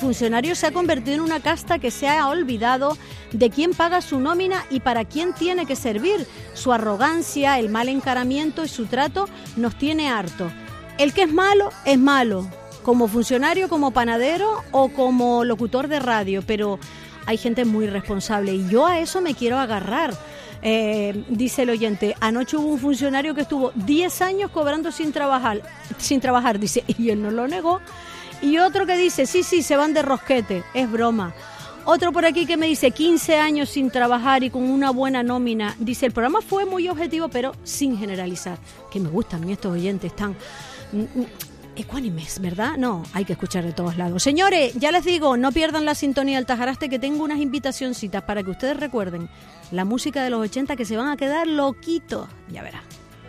funcionario se ha convertido en una casta que se ha olvidado de quién paga su nómina y para quién tiene que servir. Su arrogancia, el mal encaramiento y su trato nos tiene hartos. El que es malo, como funcionario, como panadero o como locutor de radio, pero hay gente muy responsable y yo a eso me quiero agarrar. Dice el oyente, anoche hubo un funcionario que estuvo 10 años cobrando sin trabajar, dice, y él no lo negó. Y otro que dice, sí, se van de rosquete, es broma. Otro por aquí que me dice 15 años sin trabajar y con una buena nómina. Dice, el programa fue muy objetivo, pero sin generalizar. Que me gustan a mí estos oyentes tan ecuánimes, ¿verdad? No, hay que escuchar de todos lados. Señores, ya les digo, no pierdan la sintonía del Tajaraste, que tengo unas invitacioncitas para que ustedes recuerden la música de los 80, que se van a quedar loquitos. Ya verán.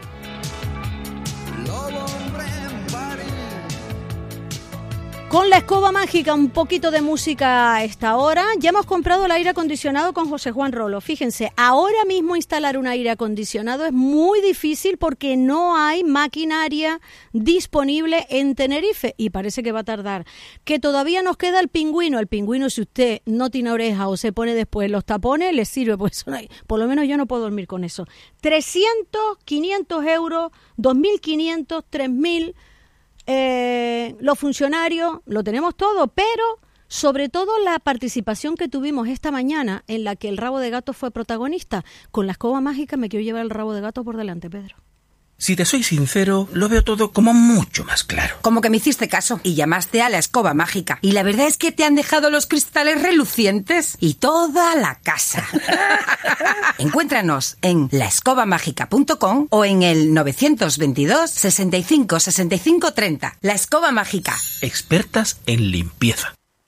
Con la escoba mágica, un poquito de música a esta hora. Ya hemos comprado el aire acondicionado con José Juan Rolo. Fíjense, ahora mismo instalar un aire acondicionado es muy difícil porque no hay maquinaria disponible en Tenerife y parece que va a tardar. Que todavía nos queda el pingüino. El pingüino, si usted no tiene oreja o se pone después los tapones, le sirve. Pues, por lo menos yo no puedo dormir con eso. 300, 500 euros, 2.500, 3.000... los funcionarios, lo tenemos todo, pero sobre todo la participación que tuvimos esta mañana en la que el rabo de gato fue protagonista. Con la escoba mágica me quiero llevar el rabo de gato por delante, Pedro. Si te soy sincero, lo veo todo como mucho más claro. Como que me hiciste caso y llamaste a la escoba mágica. Y la verdad es que te han dejado los cristales relucientes y toda la casa. Encuéntranos en laescobamágica.com o en el 922 65 65 30. La Escoba Mágica. Expertas en limpieza.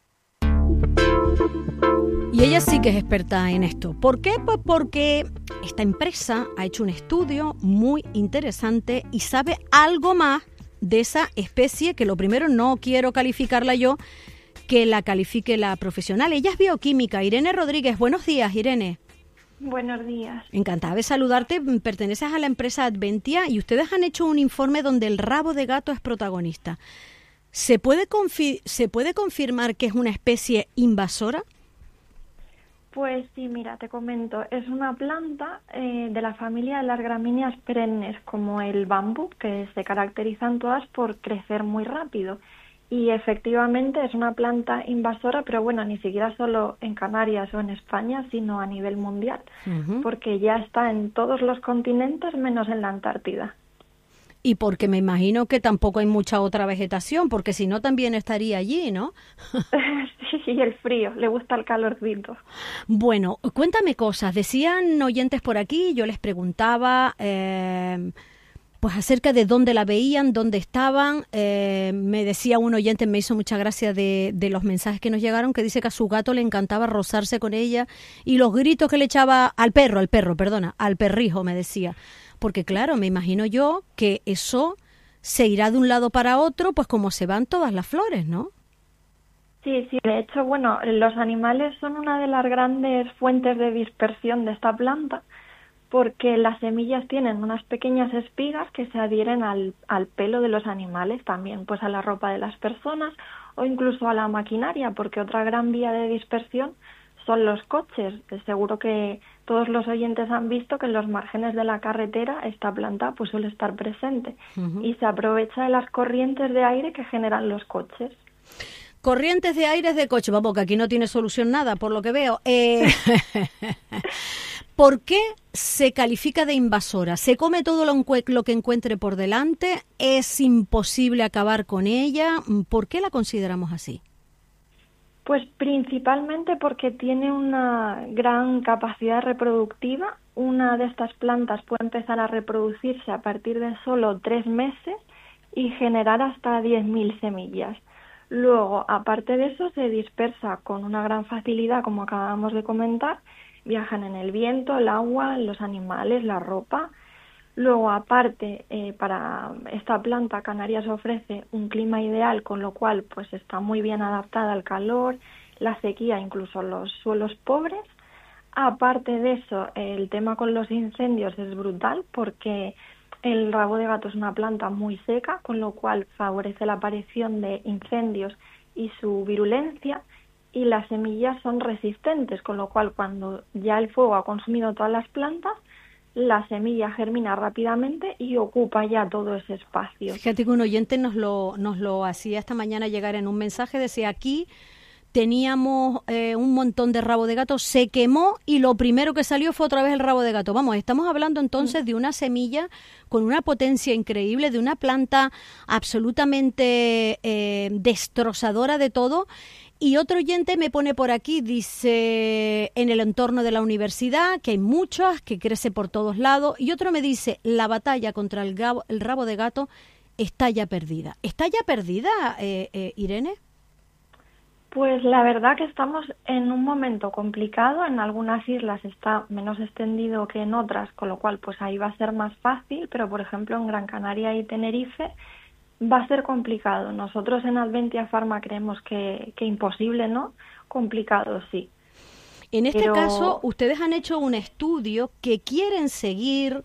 Y ella sí que es experta en esto. ¿Por qué? Pues porque esta empresa ha hecho un estudio muy interesante y sabe algo más de esa especie, que lo primero no quiero calificarla yo, que la califique la profesional. Ella es bioquímica. Irene Rodríguez. Buenos días, Irene. Buenos días. Encantada de saludarte. Perteneces a la empresa Adventia y ustedes han hecho un informe donde el rabo de gato es protagonista. ¿Se puede confirmar que es una especie invasora? Pues sí, mira, te comento. Es una planta de la familia de las gramíneas perennes, como el bambú, que se caracterizan todas por crecer muy rápido. Y efectivamente es una planta invasora, pero bueno, ni siquiera solo en Canarias o en España, sino a nivel mundial, porque ya está en todos los continentes menos en la Antártida. Y porque me imagino que tampoco hay mucha otra vegetación, porque si no también estaría allí, ¿no? Sí, y el frío, le gusta el calorcito. Bueno, cuéntame cosas. Decían oyentes por aquí, yo les preguntaba pues acerca de dónde la veían, dónde estaban. Me decía un oyente, me hizo mucha gracia de los mensajes que nos llegaron, que dice que a su gato le encantaba rozarse con ella y los gritos que le echaba al perrijo, me decía. Porque claro, me imagino yo que eso se irá de un lado para otro, pues como se van todas las flores, ¿no? Sí, de hecho, bueno, los animales son una de las grandes fuentes de dispersión de esta planta, porque las semillas tienen unas pequeñas espigas que se adhieren al pelo de los animales, también pues a la ropa de las personas o incluso a la maquinaria, porque otra gran vía de dispersión son los coches. Seguro que todos los oyentes han visto que en los márgenes de la carretera esta planta pues suele estar presente y se aprovecha de las corrientes de aire que generan los coches. Corrientes de aire de coche, vamos, que aquí no tiene solución nada, por lo que veo. ¿Por qué se califica de invasora? ¿Se come todo lo que encuentre por delante? ¿Es imposible acabar con ella? ¿Por qué la consideramos así? Pues principalmente porque tiene una gran capacidad reproductiva. Una de estas plantas puede empezar a reproducirse a partir de solo 3 meses y generar hasta 10.000 semillas. Luego, aparte de eso, se dispersa con una gran facilidad, como acabamos de comentar. Viajan en el viento, el agua, los animales, la ropa. Luego, aparte, para esta planta, Canarias ofrece un clima ideal, con lo cual pues está muy bien adaptada al calor, la sequía, incluso los suelos pobres. Aparte de eso, el tema con los incendios es brutal, porque el rabo de gato es una planta muy seca, con lo cual favorece la aparición de incendios y su virulencia, y las semillas son resistentes, con lo cual cuando ya el fuego ha consumido todas las plantas, la semilla germina rápidamente y ocupa ya todo ese espacio. Fíjate que un oyente nos lo hacía esta mañana llegar en un mensaje, decía: aquí teníamos un montón de rabo de gato, se quemó y lo primero que salió fue otra vez el rabo de gato. Vamos, estamos hablando entonces de una semilla con una potencia increíble, de una planta absolutamente destrozadora de todo. Y otro oyente me pone por aquí, dice, en el entorno de la universidad, que hay muchas, que crece por todos lados. Y otro me dice, la batalla contra el rabo de gato está ya perdida. ¿Está ya perdida, Irene? Pues la verdad que estamos en un momento complicado. En algunas islas está menos extendido que en otras, con lo cual pues ahí va a ser más fácil. Pero, por ejemplo, en Gran Canaria y Tenerife va a ser complicado. Nosotros en Adventia Pharma creemos que imposible, ¿no? Complicado, sí. En este caso, ustedes han hecho un estudio que quieren seguir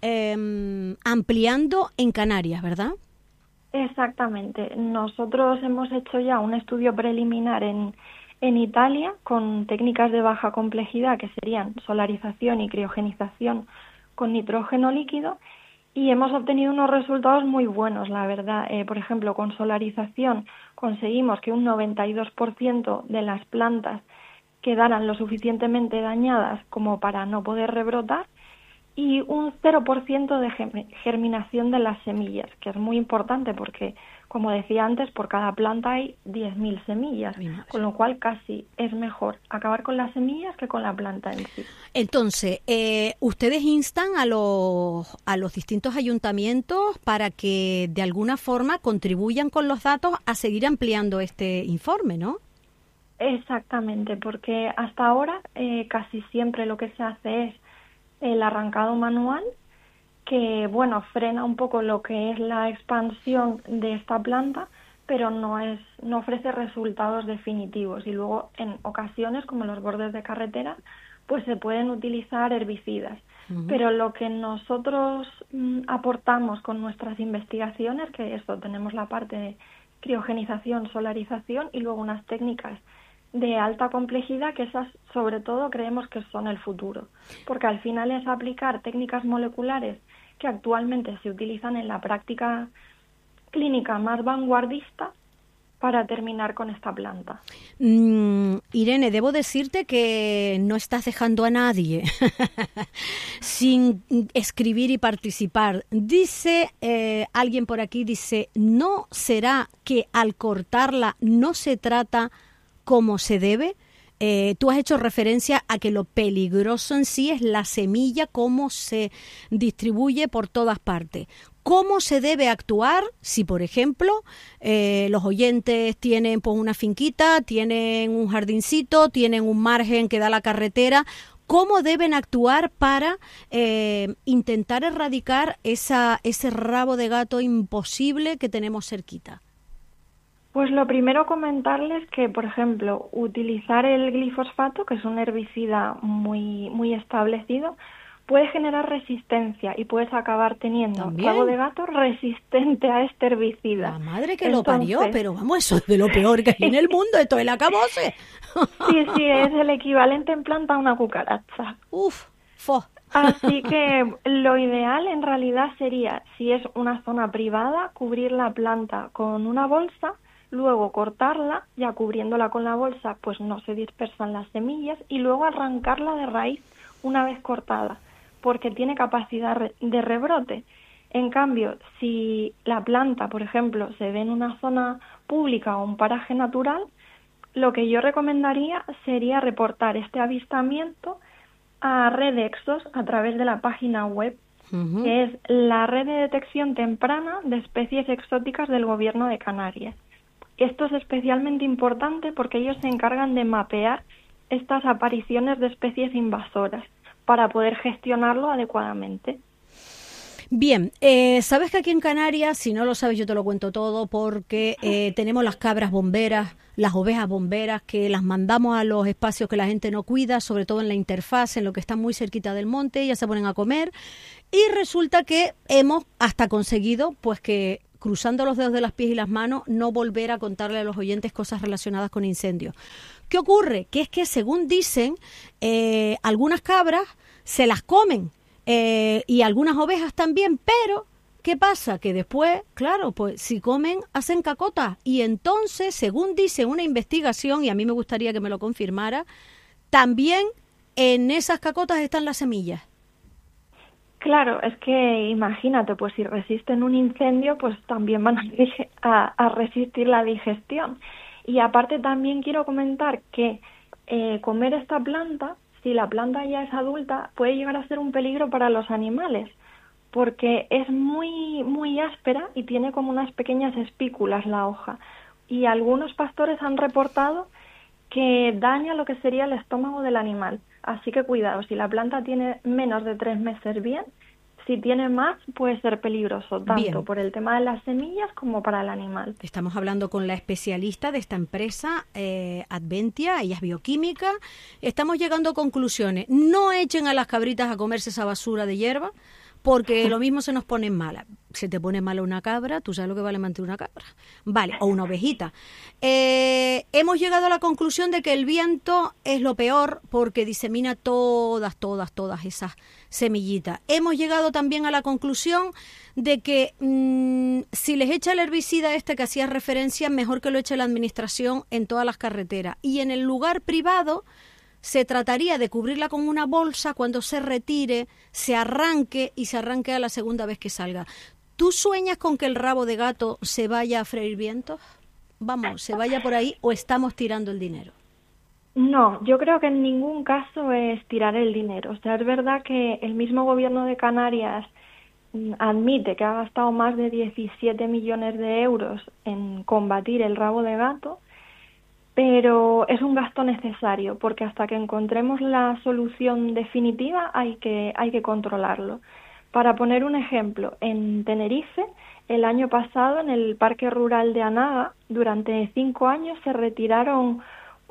ampliando en Canarias, ¿verdad? Exactamente. Nosotros hemos hecho ya un estudio preliminar en Italia con técnicas de baja complejidad que serían solarización y criogenización con nitrógeno líquido. Y hemos obtenido unos resultados muy buenos, la verdad. Por ejemplo, con solarización conseguimos que un 92% de las plantas quedaran lo suficientemente dañadas como para no poder rebrotar y un 0% de germinación de las semillas, que es muy importante porque, como decía antes, por cada planta hay 10.000 semillas, con lo cual casi es mejor acabar con las semillas que con la planta en sí. Entonces, ustedes instan a los distintos ayuntamientos para que de alguna forma contribuyan con los datos a seguir ampliando este informe, ¿no? Exactamente, porque hasta ahora casi siempre lo que se hace es el arrancado manual, que bueno, frena un poco lo que es la expansión de esta planta, pero no ofrece resultados definitivos. Y luego en ocasiones, como los bordes de carretera, pues se pueden utilizar herbicidas. Pero lo que nosotros aportamos con nuestras investigaciones, que esto tenemos la parte de criogenización, solarización y luego unas técnicas de alta complejidad, que esas sobre todo creemos que son el futuro, porque al final es aplicar técnicas moleculares que actualmente se utilizan en la práctica clínica más vanguardista para terminar con esta planta. Irene, debo decirte que no estás dejando a nadie sin escribir y participar. Dice alguien por aquí, dice, ¿no será que al cortarla no se trata como se debe? Tú has hecho referencia a que lo peligroso en sí es la semilla, cómo se distribuye por todas partes. ¿Cómo se debe actuar si, por ejemplo, los oyentes tienen pues una finquita, tienen un jardincito, tienen un margen que da la carretera? ¿Cómo deben actuar para intentar erradicar ese rabo de gato imposible que tenemos cerquita? Pues lo primero comentarles que, por ejemplo, utilizar el glifosfato, que es un herbicida muy establecido, puede generar resistencia y puedes acabar teniendo un rabo de gato resistente a este herbicida. La madre que lo parió, pero vamos, eso es de lo peor que hay en el mundo, esto es el acabose. Sí, es el equivalente en planta a una cucaracha. Así que lo ideal en realidad sería, si es una zona privada, cubrir la planta con una bolsa, luego cortarla, ya cubriéndola con la bolsa, pues no se dispersan las semillas, y luego arrancarla de raíz una vez cortada, porque tiene capacidad de rebrote. En cambio, si la planta, por ejemplo, se ve en una zona pública o un paraje natural, lo que yo recomendaría sería reportar este avistamiento a Redexos a través de la página web, que es la Red de Detección Temprana de Especies Exóticas del Gobierno de Canarias. Esto es especialmente importante porque ellos se encargan de mapear estas apariciones de especies invasoras para poder gestionarlo adecuadamente. Bien, sabes que aquí en Canarias, si no lo sabes yo te lo cuento todo, porque tenemos las cabras bomberas, las ovejas bomberas, que las mandamos a los espacios que la gente no cuida, sobre todo en la interfaz, en lo que está muy cerquita del monte, ellas se ponen a comer y resulta que hemos hasta conseguido pues que cruzando los dedos de los pies y las manos, no volver a contarle a los oyentes cosas relacionadas con incendios. ¿Qué ocurre? Que es que, según dicen, algunas cabras se las comen y algunas ovejas también, pero ¿qué pasa? Que después, claro, pues si comen, hacen cacotas. Y entonces, según dice una investigación, y a mí me gustaría que me lo confirmara, también en esas cacotas están las semillas. Claro, es que imagínate, pues si resisten un incendio, pues también van a resistir la digestión. Y aparte también quiero comentar que comer esta planta, si la planta ya es adulta, puede llegar a ser un peligro para los animales, porque es muy, muy áspera y tiene como unas pequeñas espículas la hoja. Y algunos pastores han reportado que daña lo que sería el estómago del animal. Así que cuidado, si la planta tiene menos de 3 meses, bien. Si tiene más, puede ser peligroso, tanto por el tema de las semillas como para el animal. Estamos hablando con la especialista de esta empresa, Adventia, ella es bioquímica. Estamos llegando a conclusiones. No echen a las cabritas a comerse esa basura de hierba, porque lo mismo se nos pone mala. Se te pone mala una cabra, tú sabes lo que vale mantener una cabra. Vale, o una ovejita. Hemos llegado a la conclusión de que el viento es lo peor porque disemina todas esas semillitas. Hemos llegado también a la conclusión de que si les echa el herbicida que hacía referencia, mejor que lo eche la administración en todas las carreteras. Y en el lugar privado se trataría de cubrirla con una bolsa cuando se retire, se arranque a la segunda vez que salga. ¿Tú sueñas con que el rabo de gato se vaya a freír vientos? Vamos, se vaya por ahí, o estamos tirando el dinero. No, yo creo que en ningún caso es tirar el dinero. O sea, es verdad que el mismo gobierno de Canarias admite que ha gastado más de 17 millones de euros en combatir el rabo de gato, pero es un gasto necesario porque hasta que encontremos la solución definitiva hay que controlarlo. Para poner un ejemplo, en Tenerife, el año pasado en el Parque Rural de Anaga, durante 5 años se retiraron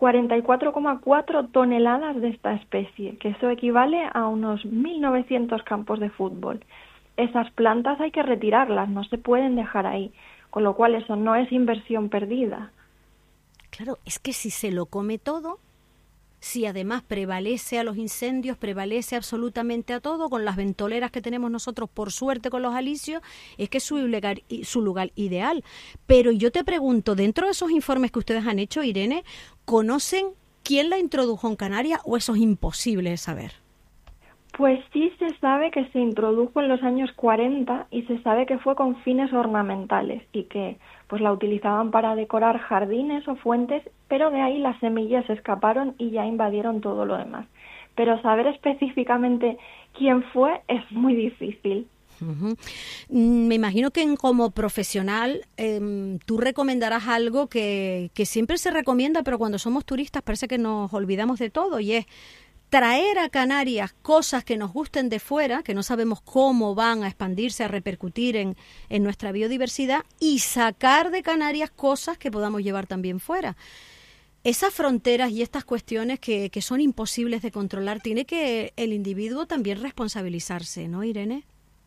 44,4 toneladas de esta especie, que eso equivale a unos 1.900 campos de fútbol. Esas plantas hay que retirarlas, no se pueden dejar ahí, con lo cual eso no es inversión perdida. Claro, es que si se lo come todo, si además prevalece a los incendios, prevalece absolutamente a todo, con las ventoleras que tenemos nosotros, por suerte con los alisios, es que es su lugar ideal. Pero yo te pregunto, dentro de esos informes que ustedes han hecho, Irene, ¿conocen quién la introdujo en Canarias o eso es imposible de saber? Pues sí se sabe que se introdujo en los años 40 y se sabe que fue con fines ornamentales y que pues la utilizaban para decorar jardines o fuentes, pero de ahí las semillas escaparon y ya invadieron todo lo demás. Pero saber específicamente quién fue es muy difícil. Uh-huh. Me imagino que como profesional tú recomendarás algo que siempre se recomienda, pero cuando somos turistas parece que nos olvidamos de todo, y es traer a Canarias cosas que nos gusten de fuera, que no sabemos cómo van a expandirse, a repercutir en nuestra biodiversidad, y sacar de Canarias cosas que podamos llevar también fuera. Esas fronteras y estas cuestiones que son imposibles de controlar, tiene que el individuo también responsabilizarse, ¿no, Irene?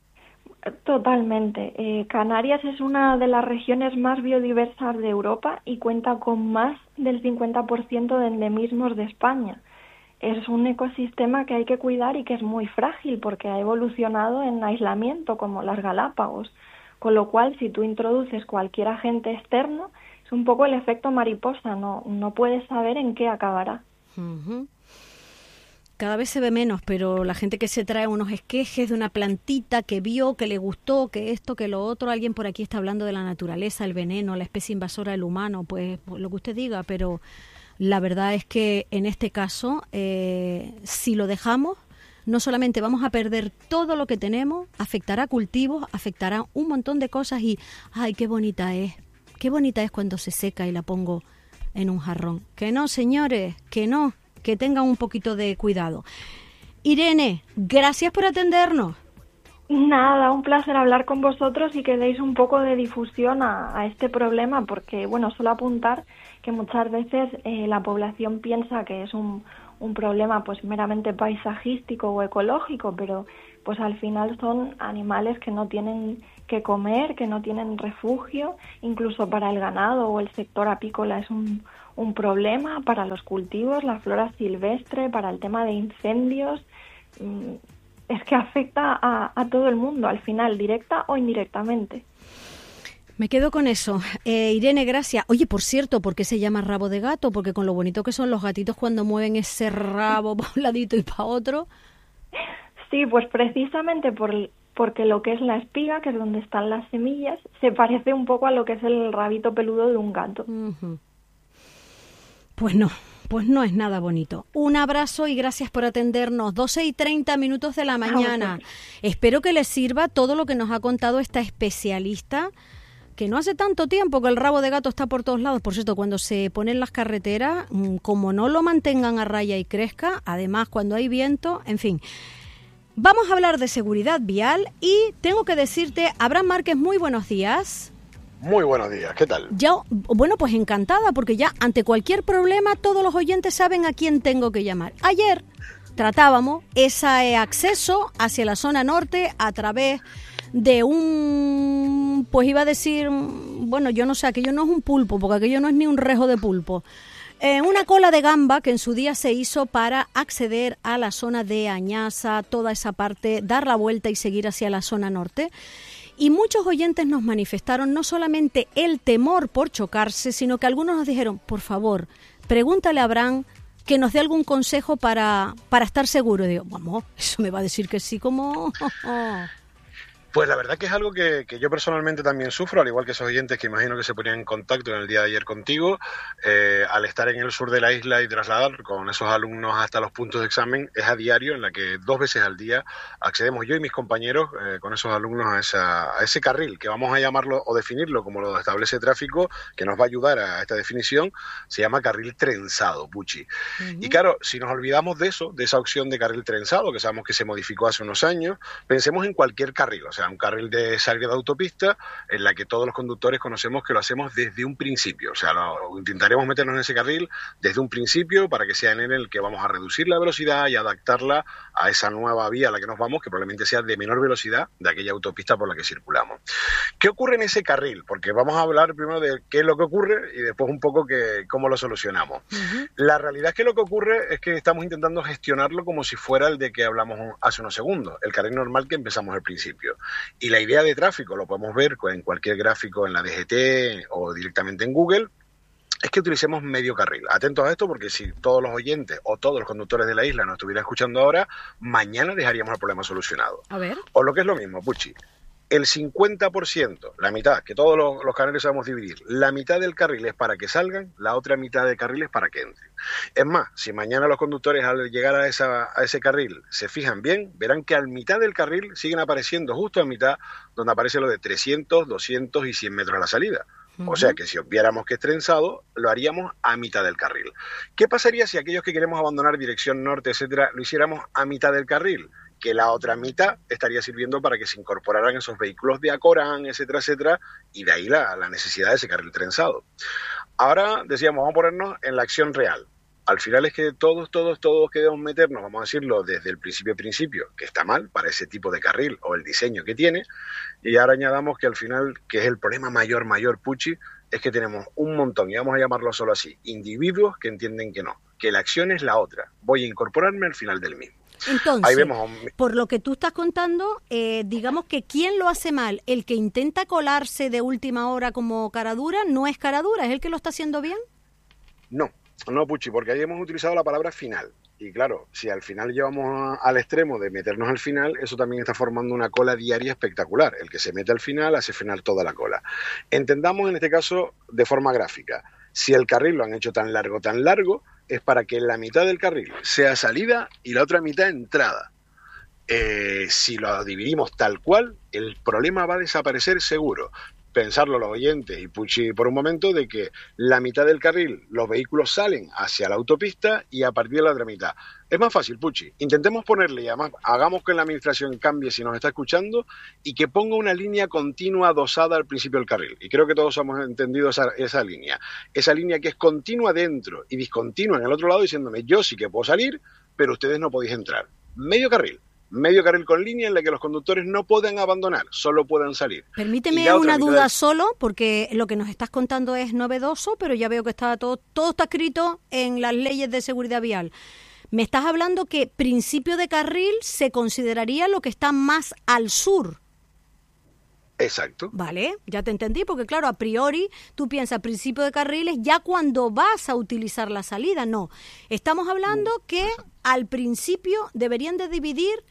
Totalmente. Canarias es una de las regiones más biodiversas de Europa y cuenta con más del 50% de endemismos de España. Es un ecosistema que hay que cuidar y que es muy frágil porque ha evolucionado en aislamiento, como las Galápagos. Con lo cual, si tú introduces cualquier agente externo, es un poco el efecto mariposa, no puedes saber en qué acabará. Uh-huh. Cada vez se ve menos, pero la gente que se trae unos esquejes de una plantita que vio, que le gustó, que esto, que lo otro, alguien por aquí está hablando de la naturaleza, el veneno, la especie invasora del humano, pues lo que usted diga, pero la verdad es que en este caso, si lo dejamos, no solamente vamos a perder todo lo que tenemos, afectará cultivos, afectará un montón de cosas y ¡ay, qué bonita es! Qué bonita es cuando se seca y la pongo en un jarrón. Que no, señores, que no, que tengan un poquito de cuidado. Irene, gracias por atendernos. Nada, un placer hablar con vosotros y que deis un poco de difusión a este problema, porque, bueno, solo apuntar que muchas veces la población piensa que es un problema pues meramente paisajístico o ecológico, pero pues al final son animales que no tienen que comer, que no tienen refugio, incluso para el ganado o el sector apícola es un problema, para los cultivos, la flora silvestre, para el tema de incendios. Es que afecta a todo el mundo al final, directa o indirectamente. Me quedo con eso. Irene, gracias. Oye, por cierto, ¿por qué se llama rabo de gato? Porque con lo bonito que son los gatitos cuando mueven ese rabo para un ladito y para otro. Sí, pues precisamente porque lo que es la espiga, que es donde están las semillas, se parece un poco a lo que es el rabito peludo de un gato. Uh-huh. Pues no es nada bonito. Un abrazo y gracias por atendernos. 12:30 de la mañana. Espero que les sirva todo lo que nos ha contado esta especialista, que no hace tanto tiempo que el rabo de gato está por todos lados. Por cierto, cuando se ponen las carreteras, como no lo mantengan a raya y crezca, además cuando hay viento, en fin. Vamos a hablar de seguridad vial y tengo que decirte, Abraham Márquez, muy buenos días. Muy buenos días, ¿qué tal? Bueno, pues encantada, porque ya ante cualquier problema todos los oyentes saben a quién tengo que llamar. Ayer tratábamos ese acceso hacia la zona norte a través de pues iba a decir, bueno, yo no sé, aquello no es un pulpo, porque aquello no es ni un rejo de pulpo. Una cola de gamba que en su día se hizo para acceder a la zona de Añaza, toda esa parte, dar la vuelta y seguir hacia la zona norte. Y muchos oyentes nos manifestaron no solamente el temor por chocarse, sino que algunos nos dijeron, por favor, pregúntale a Abraham que nos dé algún consejo para estar seguro. Y digo, vamos, eso me va a decir que sí, como... Pues la verdad que es algo que yo personalmente también sufro, al igual que esos oyentes que imagino que se ponían en contacto en el día de ayer contigo. Al estar en el sur de la isla y trasladar con esos alumnos hasta los puntos de examen, es a diario, en la que 2 veces al día accedemos yo y mis compañeros con esos alumnos a ese carril, que vamos a llamarlo o definirlo como lo establece tráfico, que nos va a ayudar a esta definición. Se llama carril trenzado, Puchi. Uh-huh. Y claro, si nos olvidamos de eso, de esa opción de carril trenzado, que sabemos que se modificó hace unos años, pensemos en cualquier carril, o sea, un carril de salida de autopista en la que todos los conductores conocemos que lo hacemos desde un principio, o sea, intentaremos meternos en ese carril desde un principio para que sea en él el que vamos a reducir la velocidad y adaptarla a esa nueva vía a la que nos vamos, que probablemente sea de menor velocidad de aquella autopista por la que circulamos. ¿Qué ocurre en ese carril? Porque vamos a hablar primero de qué es lo que ocurre y después un poco cómo lo solucionamos. Uh-huh. La realidad es que lo que ocurre es que estamos intentando gestionarlo como si fuera el de que hablamos hace unos segundos, el carril normal que empezamos al principio. Y la idea de tráfico, lo podemos ver en cualquier gráfico en la DGT o directamente en Google, es que utilicemos medio carril. Atentos a esto, porque si todos los oyentes o todos los conductores de la isla nos estuvieran escuchando ahora, mañana dejaríamos el problema solucionado. A ver. O lo que es lo mismo, Puchi, el 50%, la mitad, que todos los carriles sabemos dividir, la mitad del carril es para que salgan, la otra mitad del carril es para que entren. Es más, si mañana los conductores al llegar a ese carril se fijan bien, verán que a mitad del carril siguen apareciendo justo a mitad donde aparece lo de 300, 200 y 100 metros a la salida. O sea que si obviáramos que es trenzado, lo haríamos a mitad del carril. ¿Qué pasaría si aquellos que queremos abandonar dirección norte, etcétera, lo hiciéramos a mitad del carril? Que la otra mitad estaría sirviendo para que se incorporaran esos vehículos de Acorán, etcétera, etcétera, y de ahí la necesidad de ese carril trenzado. Ahora, decíamos, vamos a ponernos en la acción real. Al final es que todos que debemos meternos, vamos a decirlo desde el principio, que está mal para ese tipo de carril o el diseño que tiene, y ahora añadamos que al final, que es el problema mayor, Puchi, es que tenemos un montón, y vamos a llamarlo solo así, individuos que entienden que no, que la acción es la otra, voy a incorporarme al final del mismo. Entonces, ahí vemos por lo que tú estás contando, digamos que ¿quién lo hace mal? ¿El que intenta colarse de última hora como caradura no es caradura? ¿Es el que lo está haciendo bien? No, Puchi, porque ahí hemos utilizado la palabra final. Y claro, si al final llevamos al extremo de meternos al final, eso también está formando una cola diaria espectacular. El que se mete al final, hace final toda la cola. Entendamos en este caso de forma gráfica. Si el carril lo han hecho tan largo, es para que la mitad del carril sea salida y la otra mitad entrada. Si lo dividimos tal cual, el problema va a desaparecer seguro. Pensarlo los oyentes y Puchi por un momento de que la mitad del carril los vehículos salen hacia la autopista y a partir de la otra mitad. Es más fácil, Puchi. Intentemos ponerle, y además hagamos que la administración cambie si nos está escuchando y que ponga una línea continua dosada al principio del carril. Y creo que todos hemos entendido esa línea. Esa línea que es continua dentro y discontinua en el otro lado diciéndome yo sí que puedo salir, pero ustedes no podéis entrar. Medio carril. medio carril con línea en la que los conductores no pueden abandonar, solo pueden salir. Permíteme una duda solo, porque lo que nos estás contando es novedoso, pero ya veo que todo está escrito en las leyes de seguridad vial. Me estás hablando que principio de carril se consideraría lo que está más al sur. Exacto. Vale, ya te entendí, porque claro, a priori tú piensas principio de carriles ya cuando vas a utilizar la salida. No, estamos hablando que al principio deberían de dividir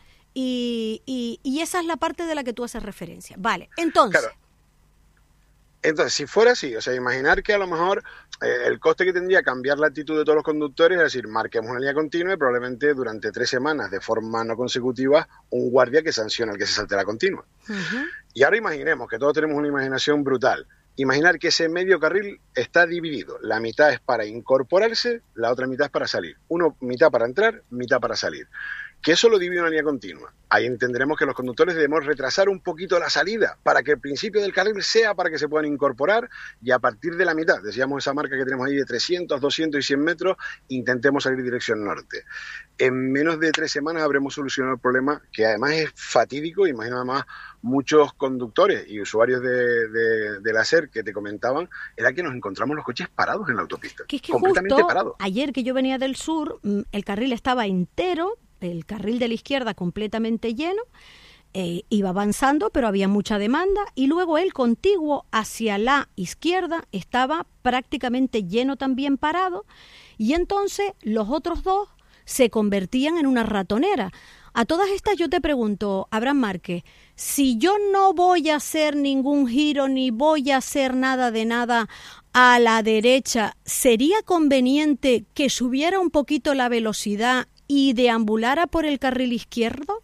y esa es la parte de la que tú haces referencia. Vale, entonces... Claro. Entonces, si fuera así, o sea, imaginar que a lo mejor el coste que tendría cambiar la actitud de todos los conductores, es decir, marquemos una línea continua y probablemente durante 3 semanas de forma no consecutiva un guardia que sanciona al que se salte la continua. Uh-huh. Y ahora imaginemos que todos tenemos una imaginación brutal. Imaginar que ese medio carril está dividido. La mitad es para incorporarse, la otra mitad es para salir. Mitad para entrar, mitad para salir. Que eso lo divide una línea continua. Ahí entenderemos que los conductores debemos retrasar un poquito la salida para que el principio del carril sea para que se puedan incorporar y a partir de la mitad, decíamos esa marca que tenemos ahí de 300, 200 y 100 metros, intentemos salir dirección norte. En menos de 3 semanas habremos solucionado el problema, que además es fatídico. Imagino además muchos conductores y usuarios de la SER que te comentaban, era que nos encontramos los coches parados en la autopista. Que es que completamente justo parados. Ayer que yo venía del sur, el carril estaba entero, el carril de la izquierda completamente lleno, iba avanzando, pero había mucha demanda, y luego el contiguo hacia la izquierda estaba prácticamente lleno también parado, y entonces los otros dos se convertían en una ratonera. A todas estas yo te pregunto, Abraham Márquez, si yo no voy a hacer ningún giro ni voy a hacer nada de nada a la derecha, ¿sería conveniente que subiera un poquito la velocidad y deambulara por el carril izquierdo?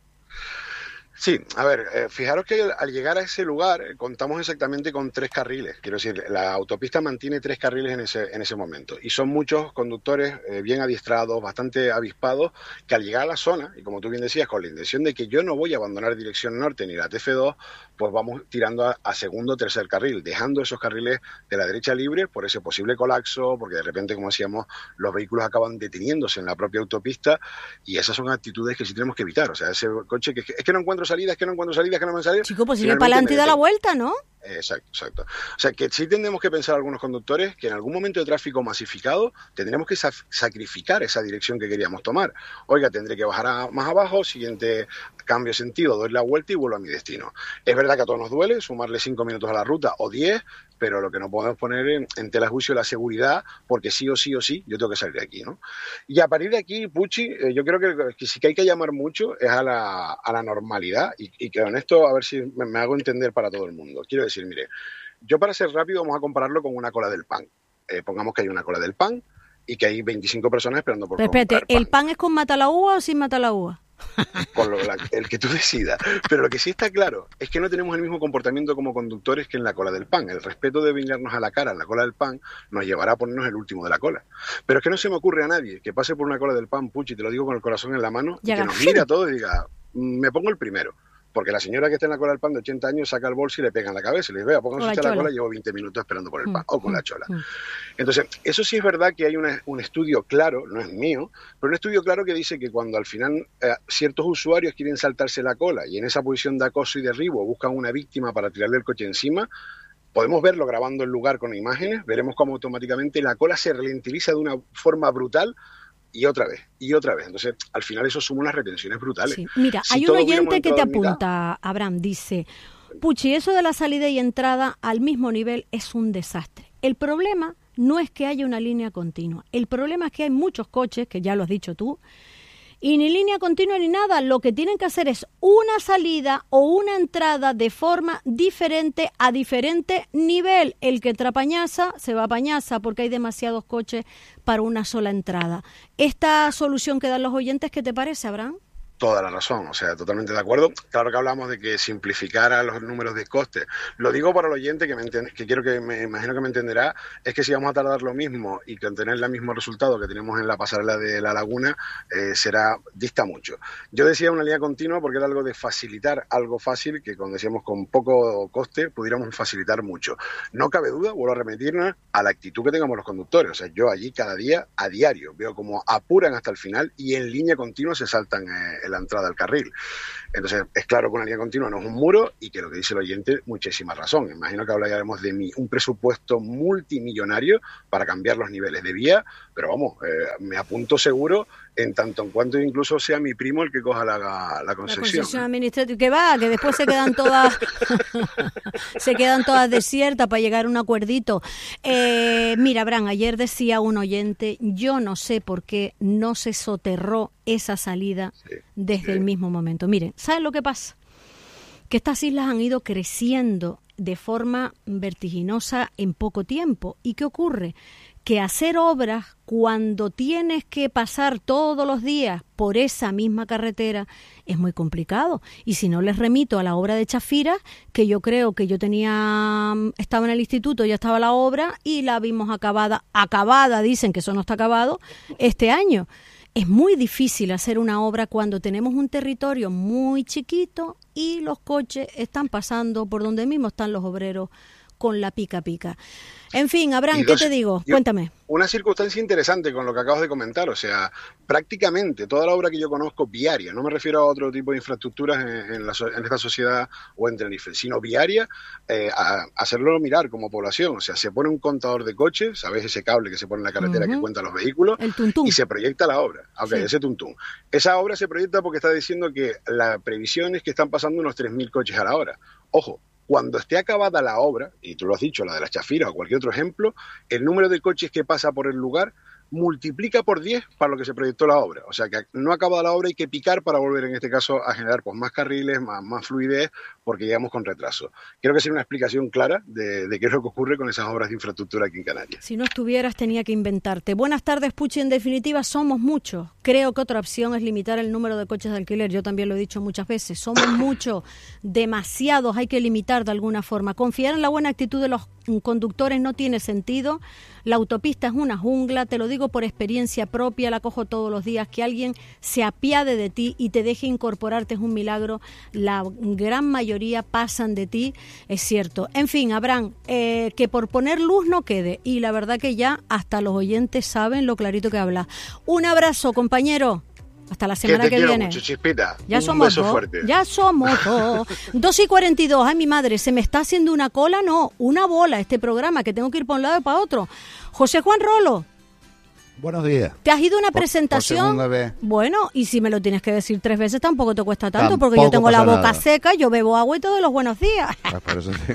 Sí, a ver, fijaros que al llegar a ese lugar contamos exactamente con 3 carriles. Quiero decir, la autopista mantiene 3 carriles en ese momento. Y son muchos conductores bien adiestrados, bastante avispados, que al llegar a la zona, y como tú bien decías, con la intención de que yo no voy a abandonar dirección norte ni la TF2, pues vamos tirando a segundo o tercer carril, dejando esos carriles de la derecha libres por ese posible colapso, porque de repente, como decíamos, los vehículos acaban deteniéndose en la propia autopista, y esas son actitudes que sí tenemos que evitar. O sea, ese coche que es que no encuentro salida, es que no encuentro salida, es que no me van a salir. Chico, pues sigue para adelante y da la vuelta, ¿no? Exacto. O sea, que sí tendremos que pensar algunos conductores que en algún momento de tráfico masificado tendremos que sacrificar esa dirección que queríamos tomar. Oiga, tendré que bajar más abajo, siguiente cambio de sentido, doy la vuelta y vuelvo a mi destino. Es verdad que a todos nos duele sumarle 5 minutos a la ruta o 10, pero lo que no podemos poner en tela de juicio es la seguridad, porque sí o sí yo tengo que salir de aquí, ¿no? Y a partir de aquí, Puchi, yo creo que sí que hay que llamar mucho es a la normalidad, y que en esto, a ver si me hago entender para todo el mundo. Quiero decir, mire, yo para ser rápido vamos a compararlo con una cola del pan. Pongamos que hay una cola del pan y que hay 25 personas esperando por comprar pan. ¿El pan es con mata la uva o sin mata la uva? Con el que tú decidas. Pero lo que sí está claro es que no tenemos el mismo comportamiento como conductores que en la cola del pan. El respeto de mirarnos a la cara en la cola del pan nos llevará a ponernos el último de la cola. Pero es que no se me ocurre a nadie que pase por una cola del pan, Puchi, te lo digo con el corazón en la mano, y que nos mire a todos y diga, me pongo el primero. Porque la señora que está en la cola del pan de 80 años saca el bolso y le pega en la cabeza y le dice, vea, pónganse usted la cola, llevo 20 minutos esperando por el pan, o con la chola. Entonces, eso sí es verdad que hay un estudio claro, no es mío, pero un estudio claro que dice que cuando al final ciertos usuarios quieren saltarse la cola y en esa posición de acoso y derribo buscan una víctima para tirarle el coche encima, podemos verlo grabando el lugar con imágenes, veremos cómo automáticamente la cola se ralentiza de una forma brutal, y otra vez. Entonces, al final eso suma unas retenciones brutales. Sí. Mira, si hay un oyente que te apunta, Abraham, dice, Puchi, eso de la salida y entrada al mismo nivel es un desastre. El problema no es que haya una línea continua. El problema es que hay muchos coches, que ya lo has dicho tú, y ni línea continua ni nada. Lo que tienen que hacer es una salida o una entrada de forma diferente a diferente nivel. El que trapañaza se va a Pañaza porque hay demasiados coches para una sola entrada. Esta solución que dan los oyentes, ¿qué te parece, Abraham? Toda la razón, o sea, totalmente de acuerdo. Claro que hablamos de que simplificara los números de coste. Lo digo para el oyente que quiero que me imagino que me entenderá, es que si vamos a tardar lo mismo y que tener el mismo resultado que tenemos en la pasarela de La Laguna, dista mucho. Yo decía una línea continua porque era algo de facilitar algo fácil que, como decíamos, con poco coste pudiéramos facilitar mucho. No cabe duda, vuelvo a remitirnos a la actitud que tengamos los conductores. O sea, yo allí cada día, a diario, veo como apuran hasta el final y en línea continua se saltan el la entrada al carril. Entonces, es claro que una línea continua no es un muro y que lo que dice el oyente, muchísima razón. Imagino que hablaremos de un presupuesto multimillonario para cambiar los niveles de vía, pero vamos, me apunto seguro en tanto en cuanto incluso sea mi primo el que coja la concesión. La concesión administrativa, que después se quedan todas se quedan todas desiertas para llegar a un acuerdito. Mira, Bran, ayer decía un oyente, yo no sé por qué no se soterró esa salida desde el mismo momento. Miren, ¿saben lo que pasa? Que estas islas han ido creciendo de forma vertiginosa en poco tiempo. ¿Y qué ocurre? Que hacer obras cuando tienes que pasar todos los días por esa misma carretera es muy complicado. Y si no, les remito a la obra de Chafira, que yo creo que estaba en el instituto, ya estaba la obra y la vimos acabada, dicen que eso no está acabado, este año. Es muy difícil hacer una obra cuando tenemos un territorio muy chiquito y los coches están pasando por donde mismo están los obreros con la pica. En fin, Abraham, ¿qué te digo? Cuéntame. Una circunstancia interesante con lo que acabas de comentar, o sea, prácticamente toda la obra que yo conozco viaria, no me refiero a otro tipo de infraestructuras en esta sociedad o en Tenerife, sino viaria, hacerlo mirar como población, o sea, se pone un contador de coches, ¿sabes? Ese cable que se pone en la carretera que cuenta los vehículos, el tuntún, y se proyecta la obra, ese tuntún. Esa obra se proyecta porque está diciendo que la previsión es que están pasando unos 3.000 coches a la hora. Ojo, cuando esté acabada la obra, y tú lo has dicho, la de la Chafira o cualquier otro ejemplo, el número de coches que pasa por el lugar multiplica por 10 para lo que se proyectó la obra. O sea que no acabada la obra hay que picar para volver en este caso a generar pues más carriles, más fluidez, porque llegamos con retraso. Creo que sería una explicación clara de qué es lo que ocurre con esas obras de infraestructura aquí en Canarias. Si no estuvieras tenía que inventarte. Buenas tardes, Puchi. En definitiva, somos muchos. Creo que otra opción es limitar el número de coches de alquiler. Yo también lo he dicho muchas veces. Somos muchos, demasiados, hay que limitar de alguna forma. Confiar en la buena actitud de los conductores no tiene sentido. La autopista es una jungla, te lo digo por experiencia propia, la cojo todos los días. Que alguien se apiade de ti y te deje incorporarte es un milagro. La gran mayoría pasan de ti, es cierto. En fin, Abraham, que por poner luz no quede, y la verdad que ya hasta los oyentes saben lo clarito que habla. Un abrazo, compañero. Hasta la semana que viene. Mucho, Chispita. Ya un somos beso dos. Fuerte. Ya somos dos. 2:42. Ay, mi madre, se me está haciendo una cola, no, una bola este programa, que tengo que ir para un lado y para otro. José Juan Rolo. Buenos días. ¿Te has ido a una presentación? Por segunda vez. Bueno, y si me lo tienes que decir 3 veces tampoco te cuesta tanto, porque yo tengo la boca seca, yo bebo agua y todos los buenos días. Por eso sí.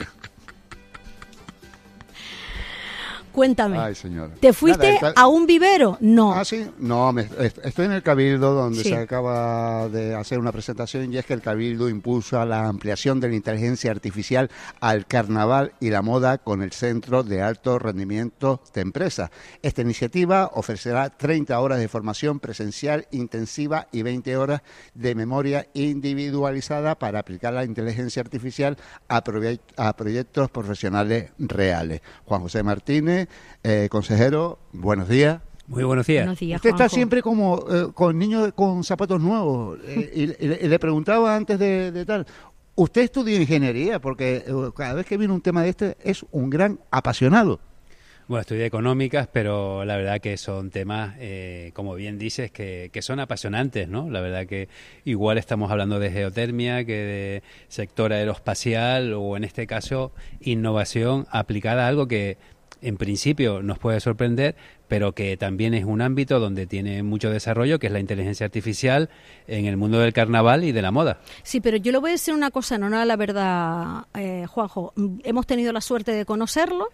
Cuéntame. Ay, señor. ¿Te fuiste a un vivero? No. Ah, sí. No, estoy en el Cabildo donde Sí. se acaba de hacer una presentación, y es que el Cabildo impulsa la ampliación de la inteligencia artificial al carnaval y la moda con el Centro de Alto Rendimiento de Empresas. Esta iniciativa ofrecerá 30 horas de formación presencial intensiva y 20 horas de memoria individualizada para aplicar la inteligencia artificial a proyectos profesionales reales. Juan José Martínez, consejero, buenos días. Muy buenos días. Buenos días, Usted está Juanjo. siempre como con niños con zapatos nuevos. Y le preguntaba antes de tal, ¿usted estudió ingeniería? Porque cada vez que viene un tema de este es un gran apasionado. Bueno, estudié económicas, pero la verdad que son temas, como bien dices, que son apasionantes, ¿no? La verdad que igual estamos hablando de geotermia que de sector aeroespacial, o en este caso innovación aplicada a algo que en principio nos puede sorprender, pero que también es un ámbito donde tiene mucho desarrollo, que es la inteligencia artificial en el mundo del carnaval y de la moda. Sí, pero yo le voy a decir una cosa, no, la verdad, Juanjo. Hemos tenido la suerte de conocerlo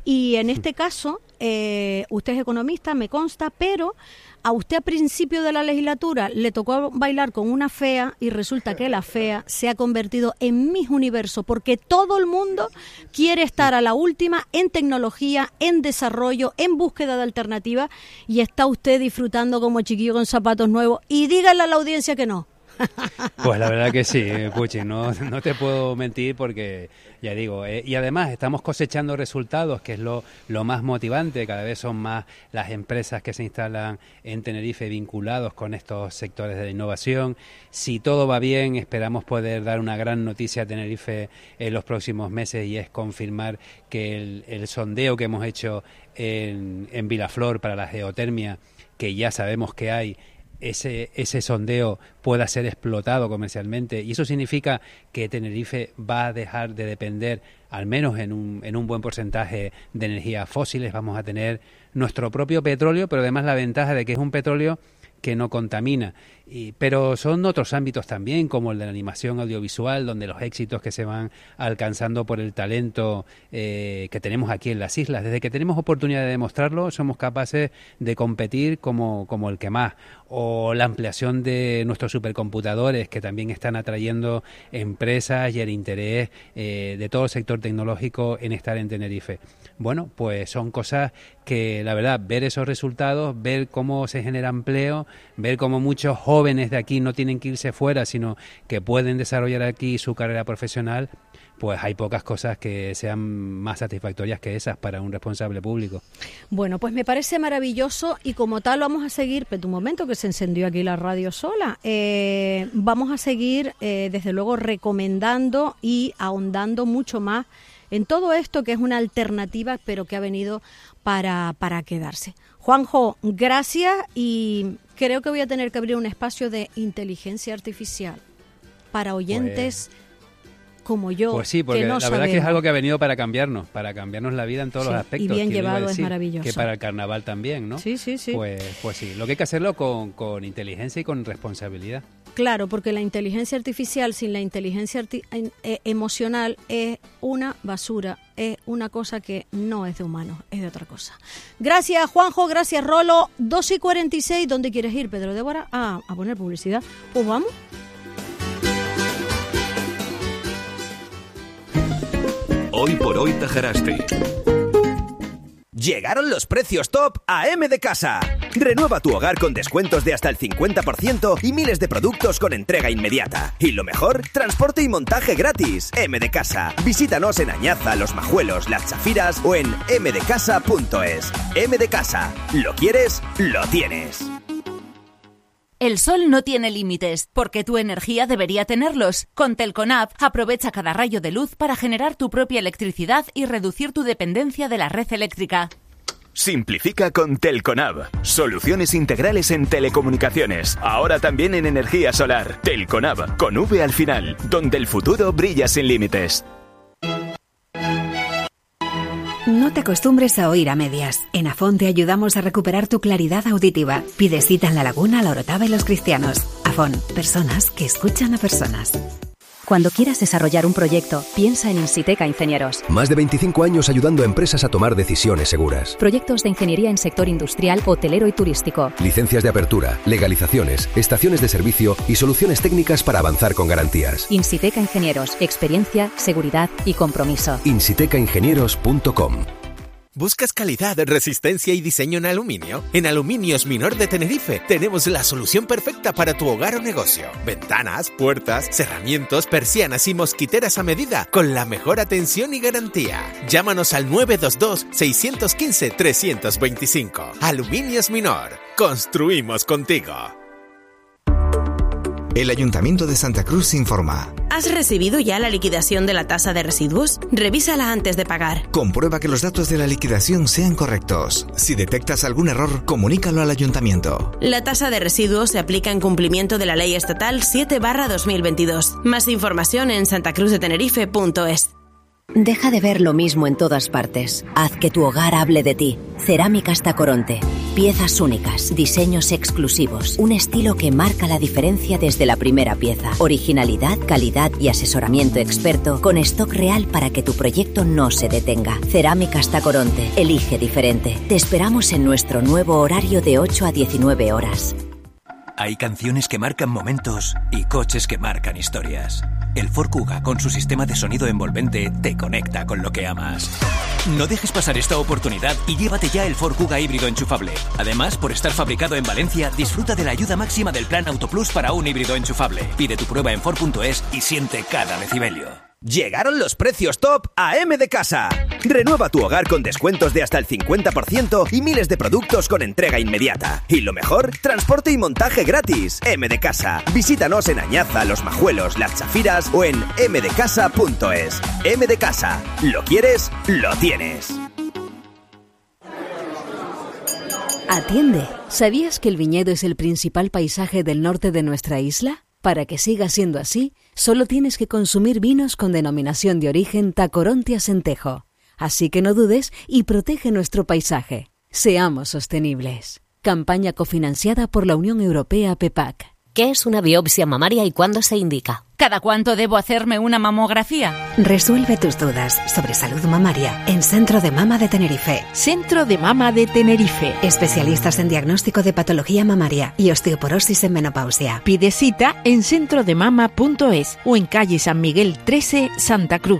y en este caso, usted es economista, me consta, pero a usted a principio de la legislatura le tocó bailar con una fea y resulta que la fea se ha convertido en Miss Universo, porque todo el mundo quiere estar a la última en tecnología, en desarrollo, en búsqueda de alternativas, y está usted disfrutando como chiquillo con zapatos nuevos. Y díganle a la audiencia que no. Pues la verdad que sí, Puchi, no te puedo mentir, porque ya digo, y además estamos cosechando resultados, que es lo más motivante. Cada vez son más las empresas que se instalan en Tenerife vinculados con estos sectores de innovación. Si todo va bien, esperamos poder dar una gran noticia a Tenerife en los próximos meses, y es confirmar que el sondeo que hemos hecho en Vilaflor para la geotermia, que ya sabemos que hay, ese sondeo pueda ser explotado comercialmente, y eso significa que Tenerife va a dejar de depender, al menos en un buen porcentaje, de energías fósiles. Vamos a tener nuestro propio petróleo, pero además la ventaja de que es un petróleo que no contamina. Pero son otros ámbitos también, como el de la animación audiovisual, donde los éxitos que se van alcanzando por el talento que tenemos aquí en las islas, desde que tenemos oportunidad de demostrarlo, somos capaces de competir como el que más. O la ampliación de nuestros supercomputadores, que también están atrayendo empresas, y el interés de todo el sector tecnológico en estar en Tenerife. Bueno, pues son cosas que, la verdad, ver esos resultados, ver cómo se genera empleo, ver cómo muchos jóvenes de aquí no tienen que irse fuera, sino que pueden desarrollar aquí su carrera profesional, pues hay pocas cosas que sean más satisfactorias que esas para un responsable público. Bueno, pues me parece maravilloso, y como tal vamos a seguir, pero un momento que se encendió aquí la radio sola, vamos a seguir desde luego recomendando y ahondando mucho más en todo esto, que es una alternativa, pero que ha venido para quedarse. Juanjo, gracias, y creo que voy a tener que abrir un espacio de inteligencia artificial para oyentes como yo. Pues sí, porque que no la sabemos. verdad que es algo que ha venido para cambiarnos la vida en todos los aspectos. Y bien llevado, es maravilloso. Que para el carnaval también, ¿no? Sí, sí, sí. Pues sí, lo que hay que hacerlo con inteligencia y con responsabilidad. Claro, porque la inteligencia artificial sin la inteligencia emocional es una basura, es una cosa que no es de humanos, es de otra cosa. Gracias, Juanjo, gracias, Rolo. 2:46, ¿dónde quieres ir, Pedro Débora? A poner publicidad. Pues vamos. Hoy por hoy Tajaraste. Llegaron los precios top a M de Casa. Renueva tu hogar con descuentos de hasta el 50% y miles de productos con entrega inmediata. Y lo mejor, transporte y montaje gratis. M de Casa. Visítanos en Añaza, Los Majuelos, Las Chafiras o en mdecasa.es. M de Casa. ¿Lo quieres? Lo tienes. El sol no tiene límites, porque tu energía debería tenerlos. Con Telconab, aprovecha cada rayo de luz para generar tu propia electricidad y reducir tu dependencia de la red eléctrica. Simplifica con Telconab. Soluciones integrales en telecomunicaciones. Ahora también en energía solar. Telconab, con V al final, donde el futuro brilla sin límites. No te acostumbres a oír a medias. En Afón te ayudamos a recuperar tu claridad auditiva. Pide cita en La Laguna, La Orotava y Los Cristianos. Afón, personas que escuchan a personas. Cuando quieras desarrollar un proyecto, piensa en Insiteca Ingenieros. Más de 25 años ayudando a empresas a tomar decisiones seguras. Proyectos de ingeniería en sector industrial, hotelero y turístico. Licencias de apertura, legalizaciones, estaciones de servicio y soluciones técnicas para avanzar con garantías. Insiteca Ingenieros. Experiencia, seguridad y compromiso. insitecaingenieros.com. ¿Buscas calidad, resistencia y diseño en aluminio? En Aluminios Minor de Tenerife tenemos la solución perfecta para tu hogar o negocio. Ventanas, puertas, cerramientos, persianas y mosquiteras a medida con la mejor atención y garantía. Llámanos al 922-615-325. Aluminios Minor. Construimos contigo. El Ayuntamiento de Santa Cruz informa. ¿Has recibido ya la liquidación de la tasa de residuos? Revísala antes de pagar. Comprueba que los datos de la liquidación sean correctos. Si detectas algún error, comunícalo al Ayuntamiento. La tasa de residuos se aplica en cumplimiento de la Ley Estatal 7/2022. Más información en santacruzdetenerife.es. Deja de ver lo mismo en todas partes. Haz que tu hogar hable de ti. Cerámicas Tacoronte. Piezas únicas, diseños exclusivos, un estilo que marca la diferencia desde la primera pieza. Originalidad, calidad y asesoramiento experto con stock real para que tu proyecto no se detenga. Cerámicas Tacoronte. Elige diferente. Te esperamos en nuestro nuevo horario de 8 a 19 horas. Hay canciones que marcan momentos y coches que marcan historias. El Ford Kuga, con su sistema de sonido envolvente, te conecta con lo que amas. No dejes pasar esta oportunidad y llévate ya el Ford Kuga híbrido enchufable. Además, por estar fabricado en Valencia, disfruta de la ayuda máxima del Plan Autoplus para un híbrido enchufable. Pide tu prueba en Ford.es y siente cada decibelio. Llegaron los precios top a M de Casa. Renueva tu hogar con descuentos de hasta el 50% y miles de productos con entrega inmediata. Y lo mejor, transporte y montaje gratis. M de Casa. Visítanos en Añaza, Los Majuelos, Las Chafiras o en mdecasa.es. M de Casa. ¿Lo quieres? Lo tienes. Atiende. ¿Sabías que el viñedo es el principal paisaje del norte de nuestra isla? Para que siga siendo así, solo tienes que consumir vinos con denominación de origen Tacoronte Acentejo. Así que no dudes y protege nuestro paisaje. Seamos sostenibles. Campaña cofinanciada por la Unión Europea PEPAC. ¿Qué es una biopsia mamaria y cuándo se indica? ¿Cada cuánto debo hacerme una mamografía? Resuelve tus dudas sobre salud mamaria en Centro de Mama de Tenerife. Centro de Mama de Tenerife. Especialistas en diagnóstico de patología mamaria y osteoporosis en menopausia. Pide cita en centrodemama.es o en calle San Miguel 13, Santa Cruz.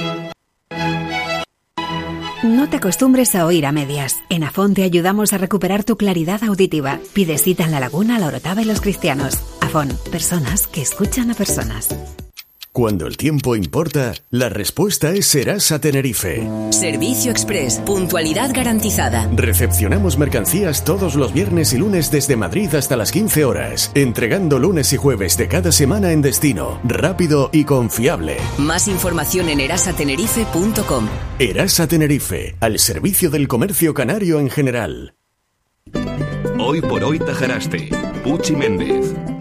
No te acostumbres a oír a medias. En Afón te ayudamos a recuperar tu claridad auditiva. Pide cita en La Laguna, La Orotava y Los Cristianos. Afón, personas que escuchan a personas. Cuando el tiempo importa, la respuesta es Serasa Tenerife. Servicio Express, puntualidad garantizada. Recepcionamos mercancías todos los viernes y lunes desde Madrid hasta las 15 horas, entregando lunes y jueves de cada semana en destino, rápido y confiable. Más información en erasatenerife.com. Erasa Tenerife, al servicio del comercio canario en general. Hoy por hoy Tajaraste, Puchi Méndez.